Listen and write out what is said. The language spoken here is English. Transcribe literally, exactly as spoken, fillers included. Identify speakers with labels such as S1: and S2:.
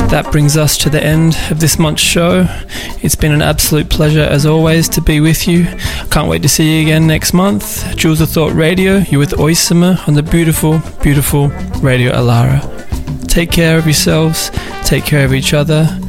S1: That brings us to the end of this month's show. It's been an absolute pleasure as always to be with you. Can't wait to see you again next month. Jewels of Thought Radio, you're with Oisima on the beautiful, beautiful Radio Alara. Take care of yourselves, take care of each other,